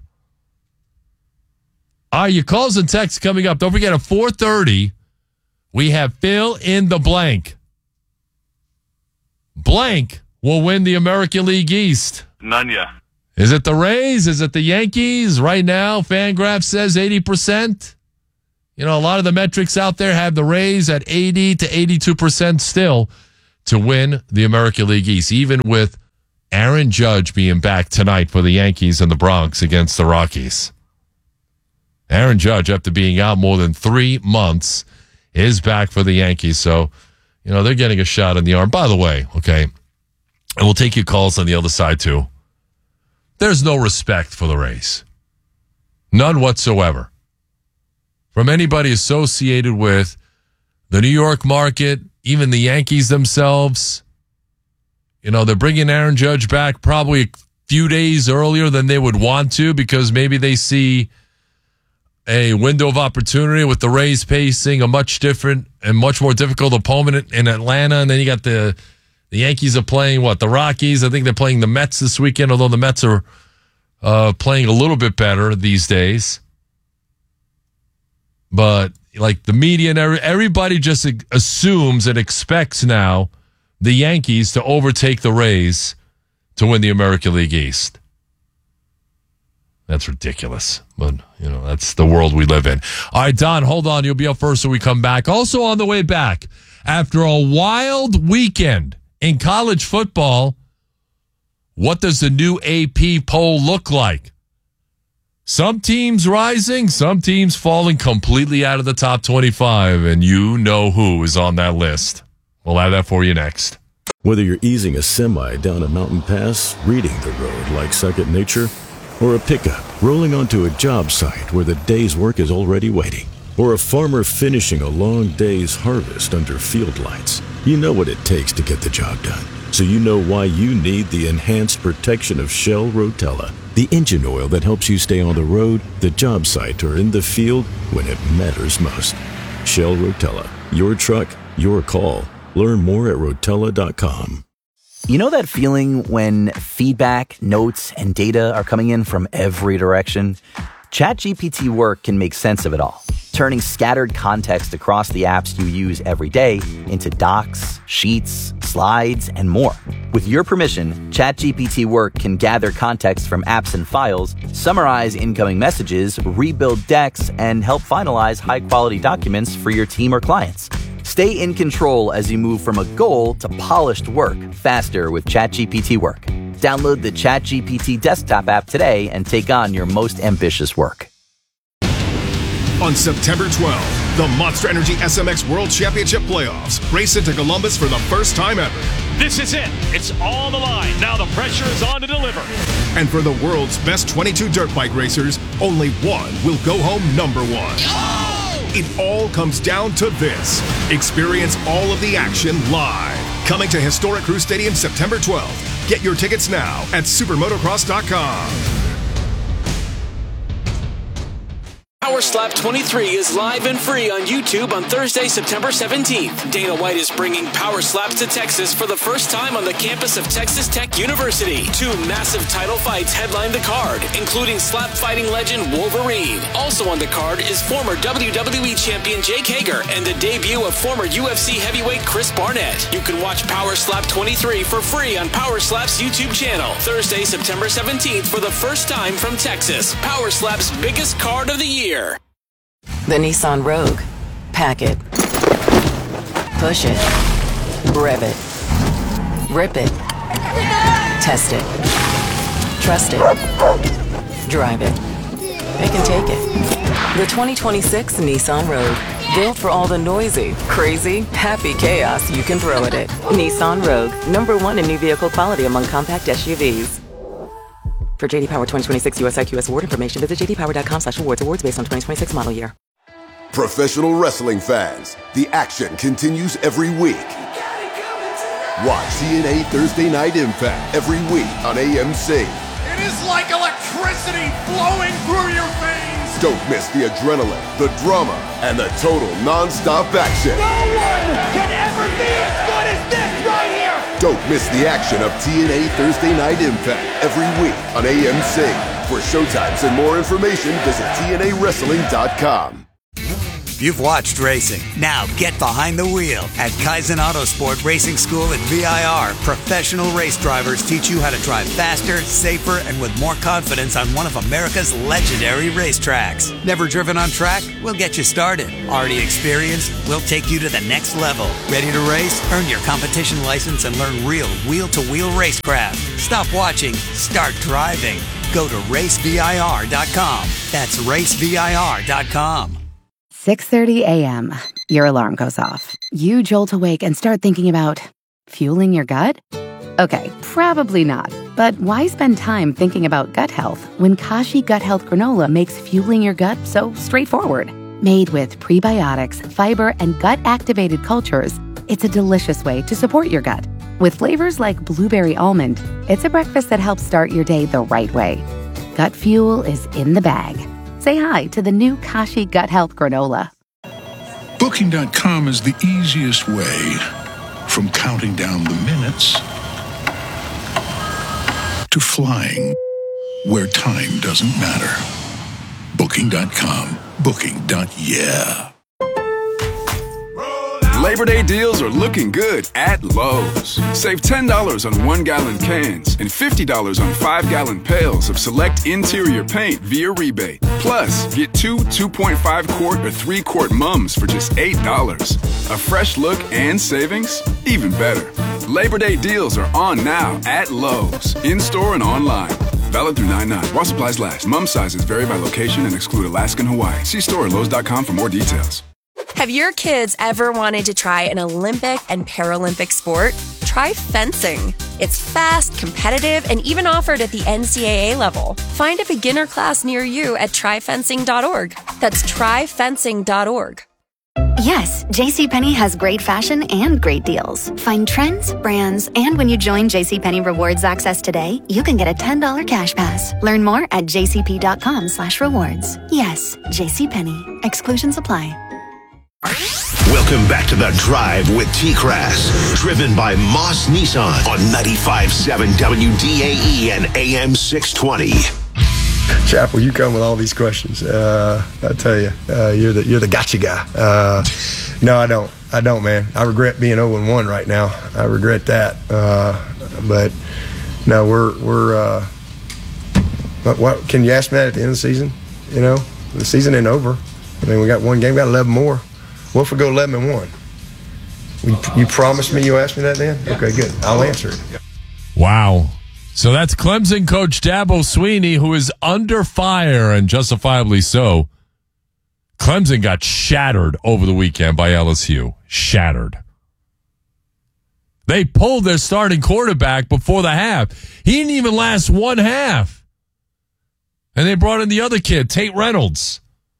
All right, your calls and texts coming up. Don't forget, at 4:30, we have fill in the blank. Blank will win the American League East.
None yet.
Is it the Rays? Is it the Yankees? Right now, FanGraph says 80%. You know, a lot of the metrics out there have the Rays at 80 to 82% still to win the American League East, even with Aaron Judge being back tonight for the Yankees in the Bronx against the Rockies. Aaron Judge, after being out more than 3 months, is back for the Yankees. So, you know, they're getting a shot in the arm. By the way, okay, and we'll take your calls on the other side too. There's no respect for the Rays. None whatsoever. From anybody associated with the New York market, even the Yankees themselves. You know, they're bringing Aaron Judge back probably a few days earlier than they would want to because maybe they see a window of opportunity with the Rays facing a much different and much more difficult opponent in Atlanta. And then you got the Yankees are playing, the Rockies. I think they're playing the Mets this weekend, although the Mets are playing a little bit better these days. But like the media and everybody just assumes and expects now the Yankees to overtake the Rays to win the American League East. That's ridiculous. But, you know, that's the world we live in. All right, Don, hold on. You'll be up first when we come back. Also on the way back, after a wild weekend in college football, what does the new AP poll look like? Some teams rising, some teams falling completely out of the top 25, and you know who is on that list. We'll have that for you next.
Whether you're easing a semi down a mountain pass, reading the road like second nature, or a pickup rolling onto a job site where the day's work is already waiting, or a farmer finishing a long day's harvest under field lights, you know what it takes to get the job done. So you know why you need the enhanced protection of Shell Rotella, the engine oil that helps you stay on the road, the job site, or in the field when it matters most. Shell Rotella, your truck, your call. Learn more at Rotella.com.
You know that feeling when feedback, notes, and data are coming in from every direction? ChatGPT Work can make sense of it all, turning scattered context across the apps you use every day into docs, sheets, slides, and more. With your permission, ChatGPT Work can gather context from apps and files, summarize incoming messages, rebuild decks, and help finalize high-quality documents for your team or clients. Stay in control as you move from a goal to polished work faster with ChatGPT Work. Download the ChatGPT desktop app today and take on your most ambitious work.
On September 12th, the Monster Energy SMX World Championship Playoffs race into Columbus for the first time ever.
This is it. It's all the line. Now the pressure is on to deliver.
And for the world's best 22 dirt bike racers, only one will go home number one. Oh! It all comes down to this. Experience all of the action live. Coming to Historic Crew Stadium September 12th. Get your tickets now at supermotocross.com.
Power Slap 23 is live and free on YouTube on Thursday, September 17th. Dana White is bringing Power Slaps to Texas for the first time on the campus of Texas Tech University. 2 massive title fights headline the card, including slap fighting legend Wolverine. Also on the card is former WWE champion Jake Hager and the debut of former UFC heavyweight Chris Barnett. You can watch Power Slap 23 for free on Power Slap's YouTube channel. Thursday, September 17th for the first time from Texas. Power Slap's biggest card of the year.
The Nissan Rogue. Pack it. Push it. Rev it. Rip it. Test it. Trust it. Drive it. They can take it. The 2026 Nissan Rogue. Built for all the noisy, crazy, happy chaos you can throw at it. Nissan Rogue. #1 in new vehicle quality among compact SUVs. For JD Power 2026 US IQS award information, visit jdpower.com/awards. Awards based on 2026 model year.
Professional wrestling fans, the action continues every week. Watch TNA Thursday Night Impact every week on AMC.
It is like electricity flowing through your veins.
Don't miss the adrenaline, the drama, and the total non-stop action.
No one can ever be as good as this right here!
Don't miss the action of TNA Thursday Night Impact every week on AMC. For showtimes and more information, visit TNAWrestling.com.
You've watched racing. Now get behind the wheel. At Kaizen Autosport Racing School at VIR, professional race drivers teach you how to drive faster, safer, and with more confidence on one of America's legendary racetracks. Never driven on track? We'll get you started. Already experienced? We'll take you to the next level. Ready to race? Earn your competition license and learn real wheel-to-wheel racecraft. Stop watching. Start driving. Go to racevir.com. That's racevir.com.
6:30 a.m. Your alarm goes off. You jolt awake and start thinking about fueling your gut? Okay, probably not. But why spend time thinking about gut health when Kashi Gut Health Granola makes fueling your gut so straightforward? Made with prebiotics, fiber, and gut-activated cultures, it's a delicious way to support your gut. With flavors like blueberry almond, it's a breakfast that helps start your day the right way. Gut fuel is in the bag. Say hi to the new Kashi Gut Health Granola.
Booking.com is the easiest way from counting down the minutes to flying where time doesn't matter. Booking.com. Booking.yeah.
Labor Day deals are looking good at Lowe's. Save $10 on 1-gallon cans and $50 on 5-gallon pails of select interior paint via rebate. Plus, get 2 2.5-quart or 3-quart mums for just $8. A fresh look and savings? Even better. Labor Day deals are on now at Lowe's, in-store and online. Valid through 9/9. While supplies last. Mum sizes vary by location and exclude Alaska and Hawaii. See store at Lowe's.com for more details.
Have your kids ever wanted to try an Olympic and Paralympic sport? Try fencing. It's fast, competitive, and even offered at the NCAA level. Find a beginner class near you at tryfencing.org. That's tryfencing.org.
Yes, JCPenney has great fashion and great deals. Find trends, brands, and when you join JCPenney Rewards Access today, you can get a $10 cash pass. Learn more at jcp.com/rewards. Yes, JCPenney. Exclusions apply.
Welcome back to The Drive with T-Crass, driven by Moss Nissan on 95.7 WDAE and AM 620.
Chapel, you come with all these questions. I tell you, you're the gotcha guy. No, I don't, man. I regret being 0-1 right now. I regret that. But no, we're. What can you ask me that at the end of the season? You know, the season ain't over. I mean, we got one game, we got 11 more. What if we go 11-1? You promised me you asked me that then? Okay, good. I'll answer it.
Wow. So that's Clemson coach Dabo Swinney, who is under fire, and justifiably so. Clemson got shattered over the weekend by LSU. Shattered. They pulled their starting quarterback before the half. He didn't even last one half. And they brought in the other kid, Tate Reynolds.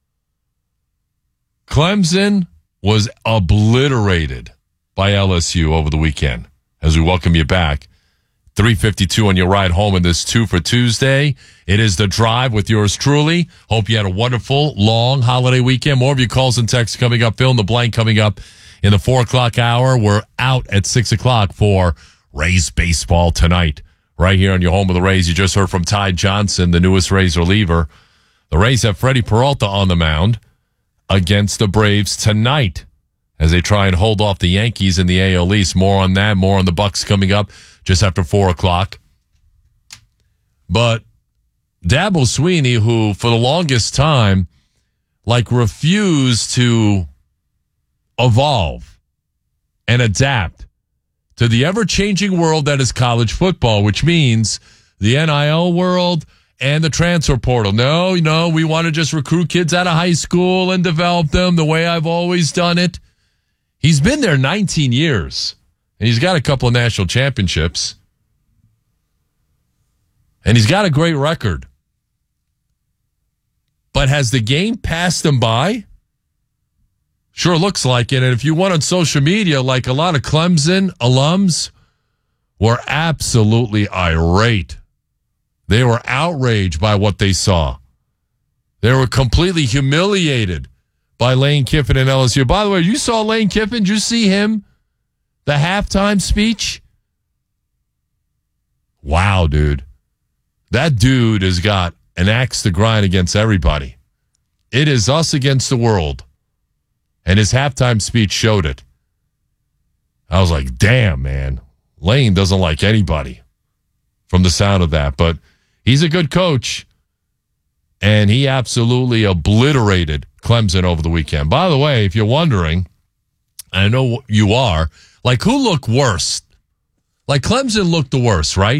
Clemson was obliterated by LSU over the weekend. As we welcome you back. 3:52 on your ride home in this 2 for Tuesday. It is The Drive with yours truly. Hope you had a wonderful, long holiday weekend. More of your calls and texts coming up. Fill in the blank coming up in the 4 o'clock hour. We're out at 6 o'clock for Rays baseball tonight. Right here on your home of the Rays. You just heard from Ty Johnson, the newest Rays reliever. The Rays have Freddie Peralta on the mound against the Braves tonight as they try and hold off the Yankees in the AL East. More on that, more on the Bucks coming up just after 4 o'clock. But Dabo Swinney, who for the longest time, refused to evolve and adapt to the ever-changing world that is college football, which means the NIL world and the transfer portal. No, we want to just recruit kids out of high school and develop them the way I've always done it. He's been there 19 years, and he's got a couple of national championships, and he's got a great record. But has the game passed him by? Sure looks like it. And if you went on social media, like a lot of Clemson alums were absolutely irate. They were outraged by what they saw. They were completely humiliated by Lane Kiffin and LSU. By the way, you saw Lane Kiffin? Did you see him? The halftime speech? Wow, dude. That dude has got an axe to grind against everybody. It is us against the world. And his halftime speech showed it. I was like, damn, man. Lane doesn't like anybody from the sound of that. But he's a good coach. And he absolutely obliterated Clemson over the weekend. By the way, if you're wondering, I know you are, like, who looked worse? Like, Clemson looked the worst, right?